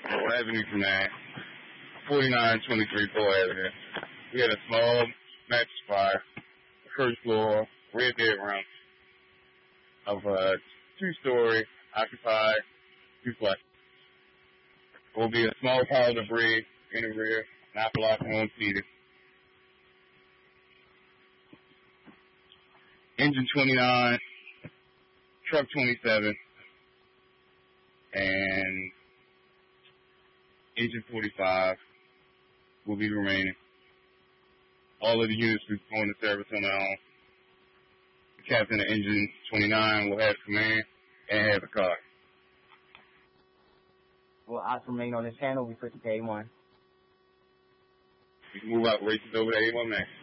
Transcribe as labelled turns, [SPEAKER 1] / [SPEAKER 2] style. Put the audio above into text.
[SPEAKER 1] Avenue Command, 4923 Full Avenue. We had a small mattress fire, first floor, red bedroom of a 2-story occupied duplex. There will be a small pile of debris in the rear, not blocked home seated. Engine 29, truck 27, and engine 45 will be remaining. All of the units will be going to service on their own. The captain of engine 29 will have command and have the car.
[SPEAKER 2] Will ops remain on this channel? We switch to A1.
[SPEAKER 1] We can move operations over to A1 Max.